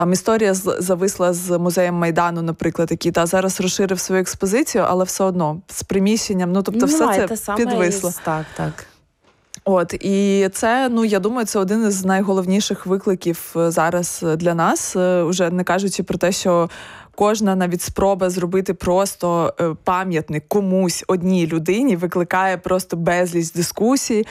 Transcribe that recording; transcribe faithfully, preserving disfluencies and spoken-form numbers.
Там історія з, зависла з музеєм Майдану, наприклад, який та зараз розширив свою експозицію, але все одно з приміщенням, ну тобто Немає, все те це саме підвисло. із- Так, так. От, і це, ну, я думаю, це один із найголовніших викликів е, зараз е, для нас, е, уже не кажучи про те, що кожна навіть спроба зробити просто е, пам'ятник комусь, одній людині, викликає просто безліч дискусій,